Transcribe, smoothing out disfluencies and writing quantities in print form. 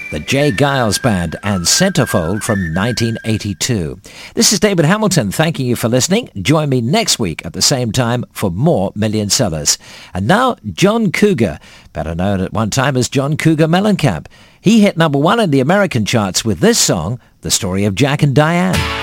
The J. Giles Band and Centerfold from 1982. This is David Hamilton thanking you for listening. Join me next week at the same time for more Million Sellers. And now, John Cougar, better known at one time as John Cougar Mellencamp. He hit number 1 in the American charts with this song, The Story of Jack and Diane.